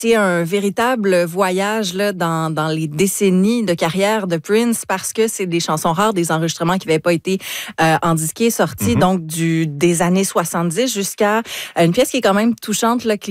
C'est un véritable voyage là, dans les décennies de carrière de Prince parce que c'est des chansons rares, des enregistrements qui n'avaient pas été endisqués, sortis donc des années 70 jusqu'à une pièce qui est quand même touchante là,